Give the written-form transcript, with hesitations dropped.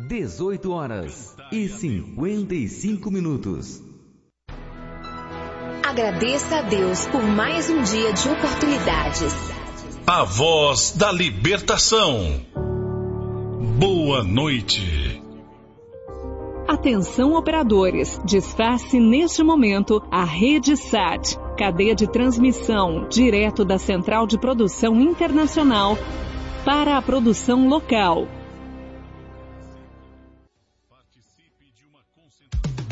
18h55. Agradeça a Deus por mais um dia de oportunidades. A voz da libertação. Boa noite. Atenção, operadores, desface neste momento a Rede SAT, cadeia de transmissão direto da Central de Produção Internacional para a produção local.